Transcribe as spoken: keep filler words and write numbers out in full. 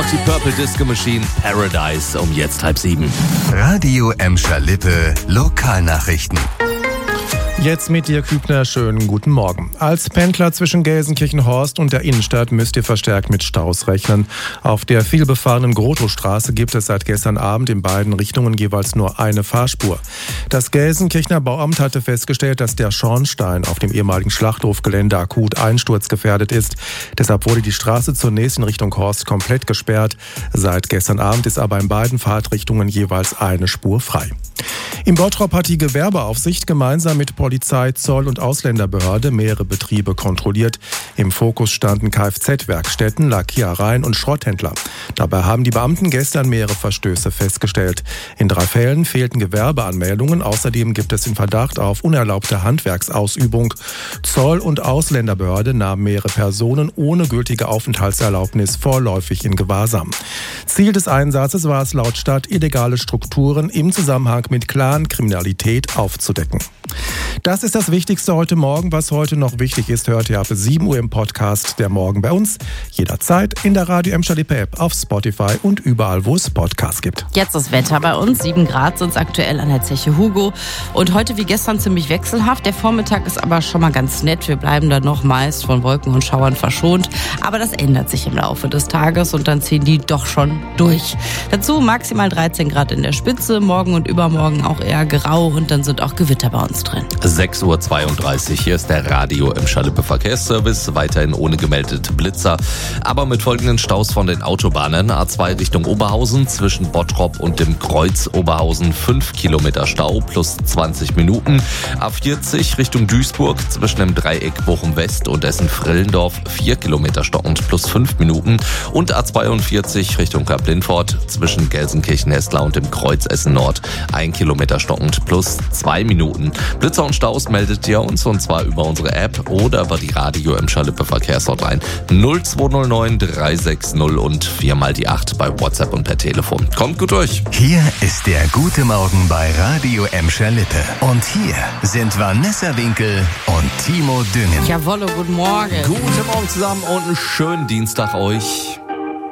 die Purple Disco Machine, Paradise um jetzt halb sieben. Radio Emscher Lippe, Lokalnachrichten. Jetzt mit dir, Kübner, schönen guten Morgen. Als Pendler zwischen Gelsenkirchen-Horst und der Innenstadt müsst ihr verstärkt mit Staus rechnen. Auf der vielbefahrenen Grotowstraße gibt es seit gestern Abend in beiden Richtungen jeweils nur eine Fahrspur. Das Gelsenkirchener Bauamt hatte festgestellt, dass der Schornstein auf dem ehemaligen Schlachthofgelände akut einsturzgefährdet ist. Deshalb wurde die Straße zunächst in Richtung Horst komplett gesperrt. Seit gestern Abend ist aber in beiden Fahrtrichtungen jeweils eine Spur frei. In Bottrop hat die Gewerbeaufsicht gemeinsam mit Polizei, Zoll- und Ausländerbehörde mehrere Betriebe kontrolliert. Im Fokus standen Kfz-Werkstätten, Lackierereien und Schrotthändler. Dabei haben die Beamten gestern mehrere Verstöße festgestellt. In drei Fällen fehlten Gewerbeanmeldungen. Außerdem gibt es den Verdacht auf unerlaubte Handwerksausübung. Zoll- und Ausländerbehörde nahmen mehrere Personen ohne gültige Aufenthaltserlaubnis vorläufig in Gewahrsam. Ziel des Einsatzes war es laut Stadt, illegale Strukturen im Zusammenhang mit Clan-Kriminalität aufzudecken. Das ist das Wichtigste heute Morgen. Was heute noch wichtig ist, hört ihr ab sieben Uhr im Podcast Der Morgen bei uns. Jederzeit in der Radio Emscher Lippe App, auf Spotify und überall, wo es Podcasts gibt. Jetzt das Wetter bei uns. sieben Grad sind es aktuell an der Zeche Hugo. Und heute wie gestern ziemlich wechselhaft. Der Vormittag ist aber schon mal ganz nett. Wir bleiben dann noch meist von Wolken und Schauern verschont. Aber das ändert sich im Laufe des Tages und dann ziehen die doch schon durch. Dazu maximal dreizehn Grad in der Spitze. Morgen und übermorgen auch eher grau und dann sind auch Gewitter bei uns drin. sechs Uhr zweiunddreißig, hier ist der Radio Emscher Lippe Verkehrsservice, weiterhin ohne gemeldete Blitzer, aber mit folgenden Staus von den Autobahnen. A zwei Richtung Oberhausen, zwischen Bottrop und dem Kreuz Oberhausen fünf Kilometer Stau plus zwanzig Minuten. A vierzig Richtung Duisburg, zwischen dem Dreieck Bochum West und Essen-Frillendorf vier Kilometer stockend plus fünf Minuten. Und A zweiundvierzig Richtung Kap-Lindfort, zwischen Gelsenkirchen-Hessler und dem Kreuz Essen Nord ein Kilometer stockend plus zwei Minuten. Blitzer und Staus meldet ihr uns, und zwar über unsere App oder über die Radio Emscher Lippe Verkehrshotline null zwei null neun drei sechs null und viermal die acht bei WhatsApp und per Telefon. Kommt gut durch. Hier ist der Gute Morgen bei Radio Emscher Lippe. Und hier sind Vanessa Winkel und Timo Düngen. Jawolle, guten Morgen. Guten Morgen zusammen und einen schönen Dienstag euch.